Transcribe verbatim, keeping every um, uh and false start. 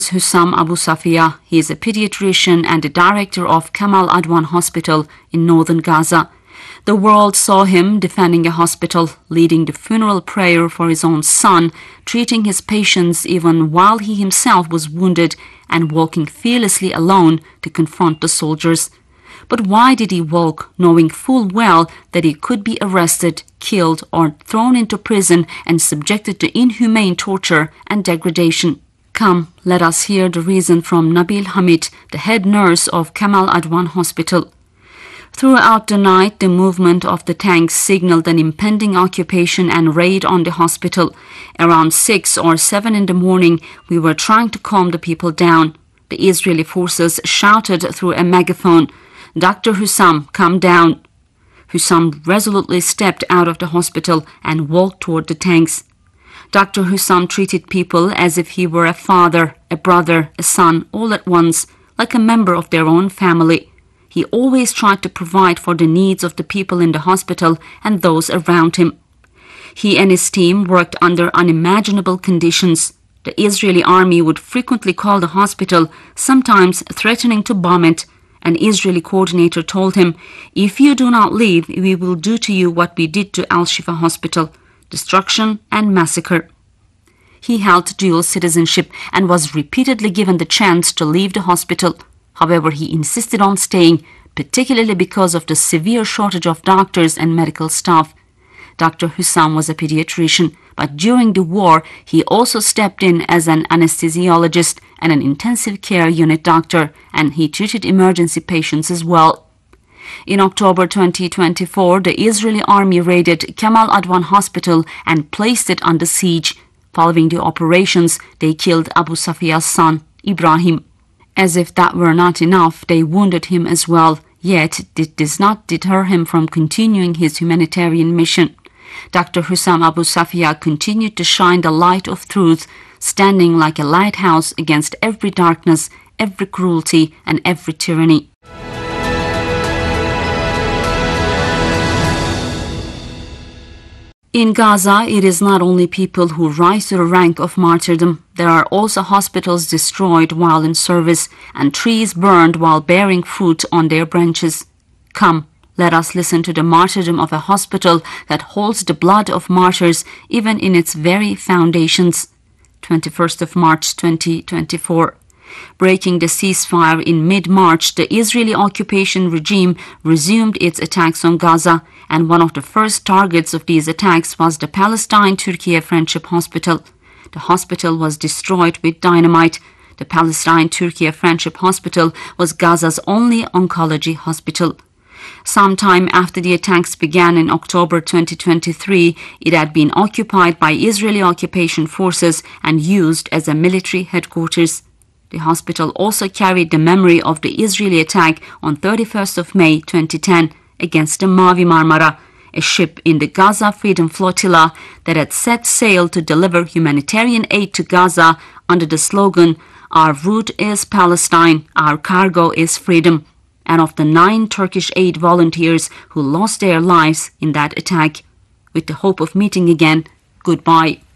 Hussam Abu Safia. He is a pediatrician and the director of Kamal Adwan Hospital in northern Gaza. The world saw him defending a hospital, leading the funeral prayer for his own son, treating his patients even while he himself was wounded, and walking fearlessly alone to confront the soldiers. But why did he walk, knowing full well that he could be arrested, killed, or thrown into prison and subjected to inhumane torture and degradation? Come, let us hear the reason from Nabil Hamid, the head nurse of Kamal Adwan Hospital. Throughout the night, the movement of the tanks signaled an impending occupation and raid on the hospital. Around six or seven in the morning, we were trying to calm the people down. The Israeli forces shouted through a megaphone, "Doctor Hussam, come down." Hussam resolutely stepped out of the hospital and walked toward the tanks. Doctor Hussam treated people as if he were a father, a brother, a son, all at once, like a member of their own family. He always tried to provide for the needs of the people in the hospital and those around him. He and his team worked under unimaginable conditions. The Israeli army would frequently call the hospital, sometimes threatening to bomb it. An Israeli coordinator told him, "If you do not leave, we will do to you what we did to Al-Shifa Hospital, destruction and massacre." He held dual citizenship and was repeatedly given the chance to leave the hospital. However, he insisted on staying, particularly because of the severe shortage of doctors and medical staff. Doctor Hussam was a pediatrician, but during the war, he also stepped in as an anesthesiologist and an intensive care unit doctor, and he treated emergency patients as well. In October twenty twenty-four, the Israeli army raided Kamal Adwan Hospital and placed it under siege. Following the operations, they killed Abu Safia's son, Ibrahim. As if that were not enough, they wounded him as well, yet it does not deter him from continuing his humanitarian mission. Doctor Hussam Abu Safia continued to shine the light of truth, standing like a lighthouse against every darkness, every cruelty, and every tyranny. In Gaza, it is not only people who rise to the rank of martyrdom. There are also hospitals destroyed while in service and trees burned while bearing fruit on their branches. Come, let us listen to the martyrdom of a hospital that holds the blood of martyrs even in its very foundations. twenty-first of March twenty twenty-four. Breaking the ceasefire in mid-March, the Israeli occupation regime resumed its attacks on Gaza, and one of the first targets of these attacks was the Palestine-Turkey Friendship Hospital. The hospital was destroyed with dynamite. The Palestine-Turkey Friendship Hospital was Gaza's only oncology hospital. Sometime after the attacks began in October twenty twenty-three, it had been occupied by Israeli occupation forces and used as a military headquarters. The hospital also carried the memory of the Israeli attack on thirty-first of May twenty ten against the Mavi Marmara, a ship in the Gaza Freedom Flotilla that had set sail to deliver humanitarian aid to Gaza under the slogan, "Our route is Palestine, our cargo is freedom," and of the nine Turkish aid volunteers who lost their lives in that attack. With the hope of meeting again, goodbye.